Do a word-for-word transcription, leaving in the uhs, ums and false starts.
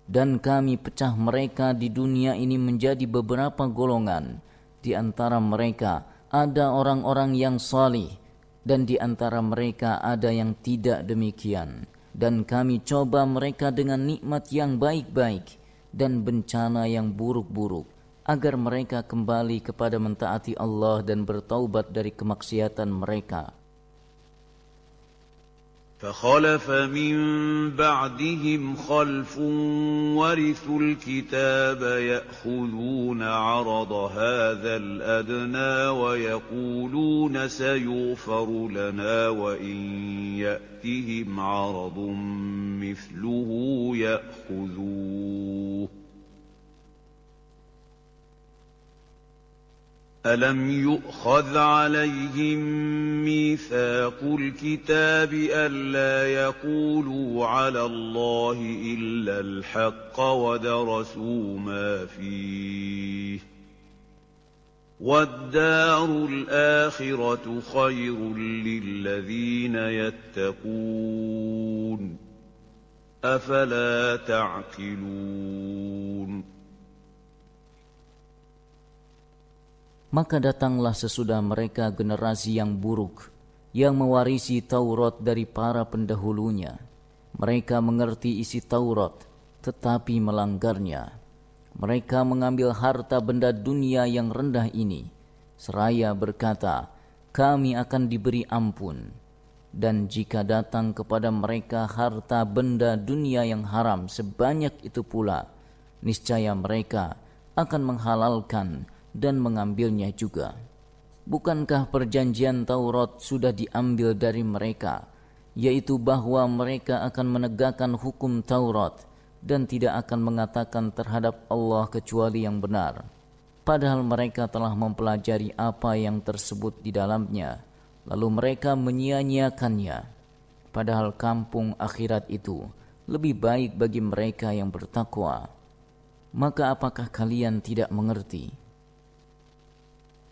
Dan kami pecah mereka di dunia ini menjadi beberapa golongan. Di antara mereka ada orang-orang yang salih, dan di antara mereka ada yang tidak demikian. Dan kami coba mereka dengan nikmat yang baik-baik dan bencana yang buruk-buruk, agar mereka kembali kepada mentaati Allah dan bertaubat dari kemaksiatan mereka. فخلف من بعدهم خلف ورثوا الكتاب يأخذون عرض هذا الأدنى ويقولون سيغفر لنا وإن يأتهم عرض مثله يأخذوه أَلَمْ يُؤْخَذْ عَلَيْهِمْ مِيثَاقُ الْكِتَابِ أَلَّا يَقُولُوا عَلَى اللَّهِ إِلَّا الْحَقَّ وَدَرَسُوا مَا فِيهِ وَالدَّارُ الْآخِرَةُ خَيْرٌ لِّلَّذِينَ يَتَّقُونَ أَفَلَا تَعْقِلُونَ. Maka datanglah sesudah mereka generasi yang buruk, yang mewarisi Taurat dari para pendahulunya. Mereka mengerti isi Taurat, tetapi melanggarnya. Mereka mengambil harta benda dunia yang rendah ini, seraya berkata, kami akan diberi ampun. Dan jika datang kepada mereka harta benda dunia yang haram sebanyak itu pula, niscaya mereka akan menghalalkan dan mengambilnya juga. Bukankah perjanjian Taurat sudah diambil dari mereka, yaitu bahwa mereka akan menegakkan hukum Taurat dan tidak akan mengatakan terhadap Allah kecuali yang benar, padahal mereka telah mempelajari apa yang tersebut di dalamnya, lalu mereka menyia-nyiakannya. Padahal kampung akhirat itu lebih baik bagi mereka yang bertakwa. Maka apakah kalian tidak mengerti